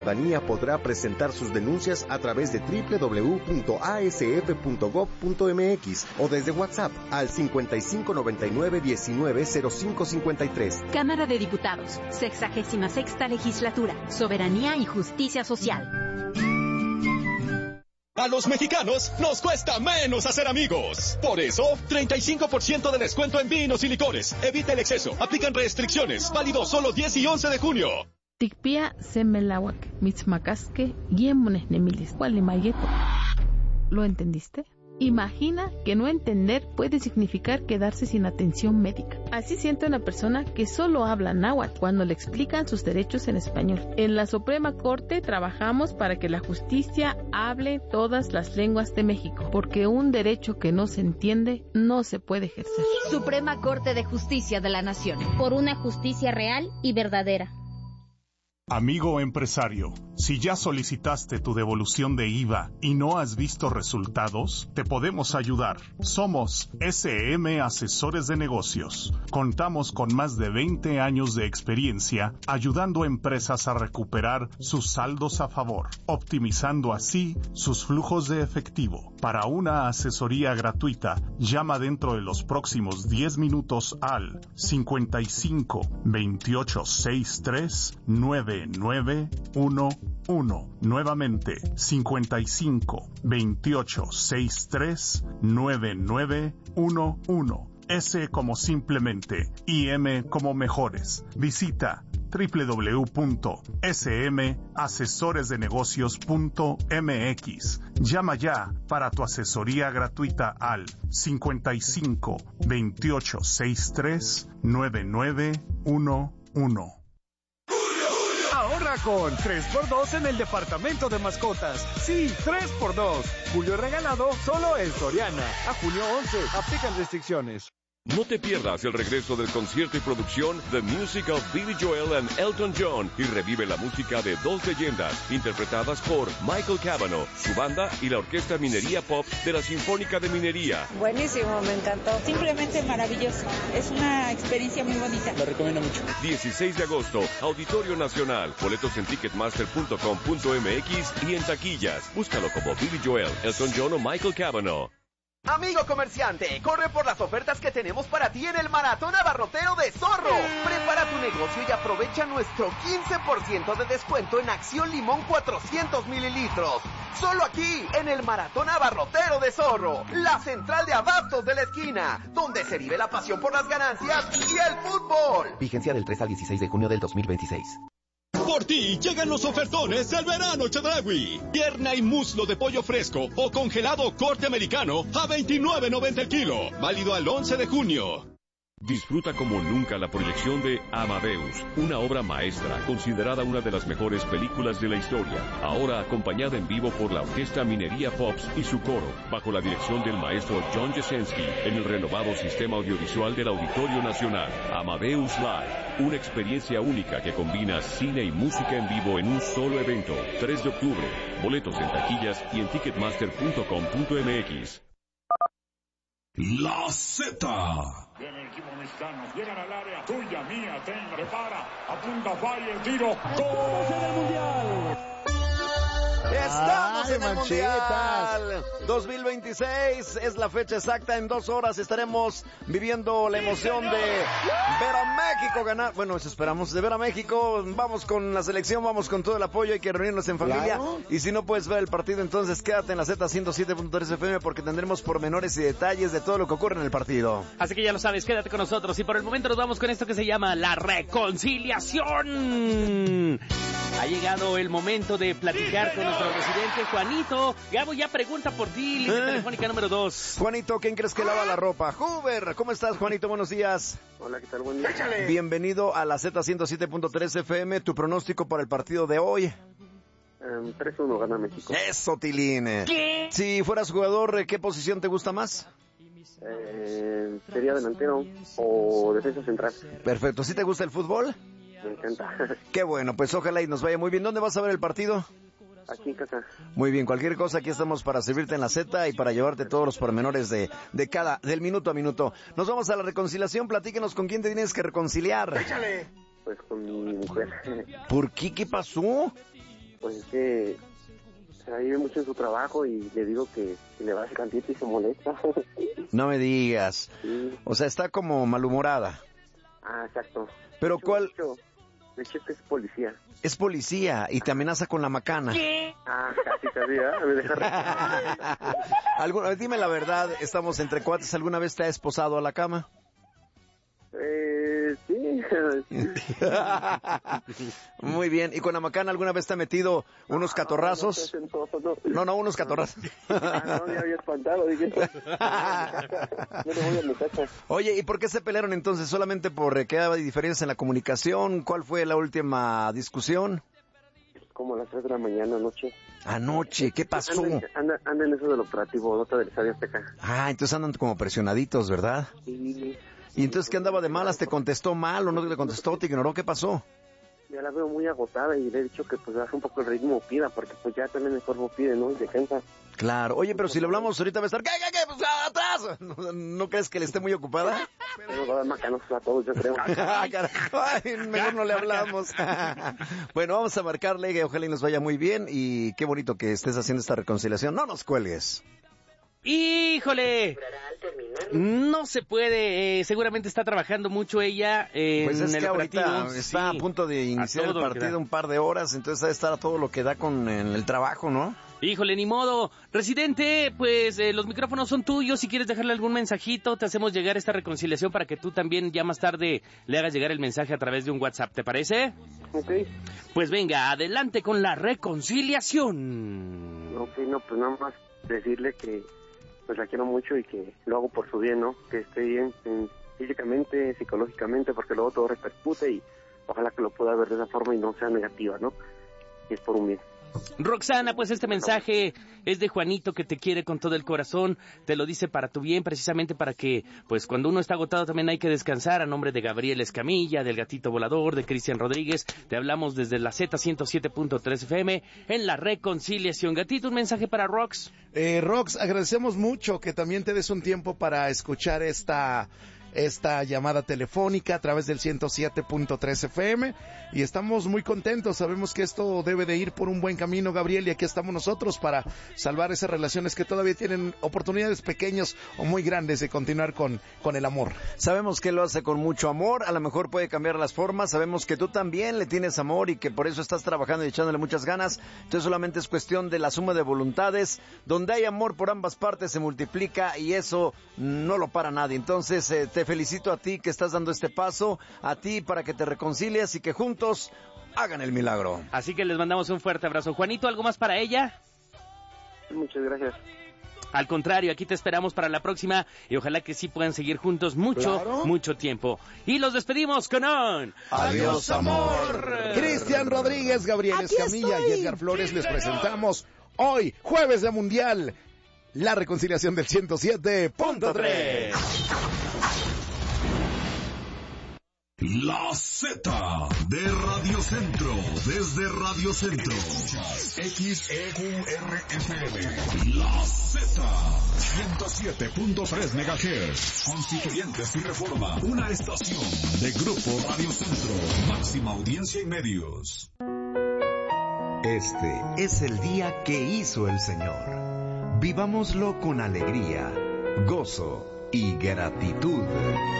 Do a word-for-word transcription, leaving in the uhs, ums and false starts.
La ciudadanía podrá presentar sus denuncias a través de doble u doble u doble u punto a s f punto gob punto m x o desde WhatsApp al cincuenta y cinco noventa y nueve diecinueve cero cinco cincuenta y tres. Cámara de Diputados, sexagésima sexta legislatura, Soberanía y Justicia Social. A los mexicanos nos cuesta menos hacer amigos. Por eso, treinta y cinco por ciento de descuento en vinos y licores. Evita el exceso. Aplican restricciones. Válido solo diez y once de junio. Tikpia semelawak, mitzmacasque, guiemones nemilis, gualimayeto. ¿Lo entendiste? Imagina que no entender puede significar quedarse sin atención médica. Así siente una persona que solo habla náhuatl cuando le explican sus derechos en español. En la Suprema Corte trabajamos para que la justicia hable todas las lenguas de México, porque un derecho que no se entiende no se puede ejercer. Suprema Corte de Justicia de la Nación. Por una justicia real y verdadera. Amigo empresario, si ya solicitaste tu devolución de I V A y no has visto resultados, te podemos ayudar. Somos S M Asesores de Negocios. Contamos con más de veinte años de experiencia ayudando a empresas a recuperar sus saldos a favor, optimizando así sus flujos de efectivo. Para una asesoría gratuita, llama dentro de los próximos diez minutos al cincuenta y cinco veintiocho sesenta y tres nueve nueve uno uno. Nuevamente, cincuenta y cinco veintiocho sesenta y tres nueve nueve uno uno. S como simplemente y M como mejores. Visita doble u doble u doble u punto s m asesores de negocios punto m x. Llama ya para tu asesoría gratuita al cincuenta y cinco veintiocho sesenta y tres nueve nueve uno uno. Ahorra con tres por dos en el departamento de mascotas. Sí, tres por dos. Julio regalado solo en Soriana. A junio once. Aplican restricciones. No te pierdas el regreso del concierto y producción The Music of Billy Joel and Elton John y revive la música de dos leyendas interpretadas por Michael Cavanaugh, su banda y la Orquesta Minería Pop de la Sinfónica de Minería. Buenísimo, me encantó. Simplemente maravilloso. Es una experiencia muy bonita. Lo recomiendo mucho. dieciséis de agosto, Auditorio Nacional. Boletos en ticketmaster punto com punto m x y en taquillas. Búscalo como Billy Joel, Elton John o Michael Cavanaugh. Amigo comerciante, corre por las ofertas que tenemos para ti en el Maratón Abarrotero de Zorro. Prepara tu negocio y aprovecha nuestro quince por ciento de descuento en Acción Limón cuatrocientos mililitros. Solo aquí, en el Maratón Abarrotero de Zorro, la central de abastos de la esquina, donde se vive la pasión por las ganancias y el fútbol. Vigencia del tres al dieciséis de junio del dos mil veintiséis. Por ti llegan los ofertones del verano Chedraui. Pierna y muslo de pollo fresco o congelado corte americano a veintinueve noventa el kilo. Válido al once de junio. Disfruta como nunca la proyección de Amadeus, una obra maestra considerada una de las mejores películas de la historia, ahora acompañada en vivo por la Orquesta Minería Pops y su coro, bajo la dirección del maestro John Jasenski, en el renovado sistema audiovisual del Auditorio Nacional. Amadeus Live, una experiencia única que combina cine y música en vivo en un solo evento. tres de octubre, boletos en taquillas y en ticketmaster punto com punto m x. La Z. Viene el equipo mexicano, llegan al área, tuya, mía, ten, prepara, apunta, falla, el tiro, ¡gol! En el mundial. Estamos Ay, en el manchetas. Mundial dos mil veintiséis, es la fecha exacta, en dos horas estaremos viviendo la emoción de ver a México ganar, bueno, eso esperamos, de ver a México, vamos con la selección, vamos con todo el apoyo, hay que reunirnos en familia, Claro. y si no puedes ver el partido, entonces quédate en la Z ciento siete punto tres F M porque tendremos pormenores y detalles de todo lo que ocurre en el partido. Así que ya lo sabes, quédate con nosotros y por el momento nos vamos con esto que se llama la reconciliación. Ha llegado el momento de platicar con nuestro presidente Juanito. Gabo ya pregunta por ti, línea ¿Eh? telefónica número dos. Juanito, ¿quién crees que lava la ropa? Huber, ¿cómo estás, Juanito? Buenos días. Hola, ¿qué tal? Buen día. Échale. Bienvenido a la Z ciento siete punto tres F M, tu pronóstico para el partido de hoy. Um, tres uno gana México. Eso, Tilín. ¿Qué? Si fueras jugador, ¿qué posición te gusta más? Eh, sería delantero o defensa central. Perfecto. ¿Sí te gusta el fútbol? Me encanta. Qué bueno, pues ojalá y nos vaya muy bien. ¿Dónde vas a ver el partido? Aquí en casa. Muy bien, cualquier cosa, aquí estamos para servirte en la Z y para llevarte todos los pormenores de, de cada, del minuto a minuto. Nos vamos a la reconciliación, platíquenos con quién te tienes que reconciliar. Échale. Pues con mi mujer. ¿Por qué? ¿Qué pasó? Pues es que se vive mucho en su trabajo y le digo que, que le baje tantito y se molesta. No me digas. Sí. O sea, está como malhumorada. Ah, exacto. Pero de hecho, ¿cuál? De hecho, de hecho que es policía. Es policía y te amenaza con la macana. ¿Qué? Ah, casi, casi, ¿verdad? Me deja ¿Alguna, dime la verdad, estamos entre cuates, ¿alguna vez te ha esposado a la cama? Eh, sí. Muy bien. ¿Y con la macana alguna vez te ha metido unos catorrazos? No, no, no, no, no unos catorrazos. Ah, no, ya había espantado, dije. No le voy a mi casa. Oye, ¿y por qué se pelearon entonces? ¿Solamente por que hay diferencias en la comunicación? ¿Cuál fue la última discusión? Como a las tres de la mañana, anoche. Anoche, ¿qué pasó? Anda, anda, anda en eso del operativo, nota del Estadio Azteca. Ah, entonces andan como presionaditos, ¿verdad? Sí. ¿Y entonces qué andaba de malas? ¿Te contestó mal o no te contestó? ¿Te ignoró? ¿Qué pasó? Ya la veo muy agotada y le he dicho que pues baje un poco el ritmo, pida, porque pues ya también el cuerpo pide, ¿no? Y se cansa. Claro. Oye, pero si le hablamos ahorita va a estar... ¿Qué, qué, qué? Pues atrás. ¿No, ¿No crees que le esté muy ocupada? Pero va a dar macanos a todos, yo creo. Ay, mejor no le hablamos. Bueno, vamos a marcarle, que ojalá y nos vaya muy bien. Y qué bonito que estés haciendo esta reconciliación. No nos cuelgues. ¡Híjole! No se puede, eh, seguramente está trabajando mucho ella en pues es el que operativo. Ahorita está sí. a punto de iniciar el partido un par de horas, entonces debe estar a todo lo que da con el, el trabajo, ¿no? Híjole, ni modo. Residente, pues eh, los micrófonos son tuyos. Si quieres dejarle algún mensajito, te hacemos llegar esta reconciliación para que tú también ya más tarde le hagas llegar el mensaje a través de un WhatsApp, ¿te parece? Ok. Pues venga, adelante con la reconciliación. Ok, no, pues nada más decirle que pues la quiero mucho y que lo hago por su bien, ¿no? Que esté bien en, físicamente, psicológicamente, porque luego todo repercute y ojalá que lo pueda ver de esa forma y no sea negativa, ¿no? Y es por un bien. Roxana, pues este mensaje es de Juanito, que te quiere con todo el corazón, te lo dice para tu bien, precisamente para que, pues cuando uno está agotado también hay que descansar. A nombre de Gabriel Escamilla, del Gatito Volador, de Cristian Rodríguez, te hablamos desde la Z ciento siete punto tres F M en la reconciliación. Gatito, un mensaje para Rox. Eh, Rox, agradecemos mucho que también te des un tiempo para escuchar esta... esta llamada telefónica a través del ciento siete punto tres F M y estamos muy contentos, sabemos que esto debe de ir por un buen camino, Gabriel, y aquí estamos nosotros para salvar esas relaciones que todavía tienen oportunidades pequeñas o muy grandes de continuar con, con el amor. Sabemos que lo hace con mucho amor, a lo mejor puede cambiar las formas, sabemos que tú también le tienes amor y que por eso estás trabajando y echándole muchas ganas, entonces solamente es cuestión de la suma de voluntades, donde hay amor por ambas partes se multiplica y eso no lo para nadie, entonces eh, te Te felicito a ti que estás dando este paso, a ti para que te reconcilies y que juntos hagan el milagro. Así que les mandamos un fuerte abrazo. Juanito, ¿algo más para ella? Muchas gracias. Al contrario, aquí te esperamos para la próxima y ojalá que sí puedan seguir juntos mucho, claro. mucho tiempo. Y los despedimos con un... ¡Adiós, amor! Cristian Rodríguez, Gabriel aquí Escamilla estoy. y Edgar Flores les presentamos hoy, jueves de Mundial, la reconciliación del ciento siete punto tres. La Z de Radio Centro, desde Radio Centro. X E Q R F M. La Z, ciento siete punto tres megahertz. Constituyentes y Reforma, una estación de Grupo Radio Centro. Máxima audiencia y medios. Este es el día que hizo el Señor. Vivámoslo con alegría, gozo y gratitud.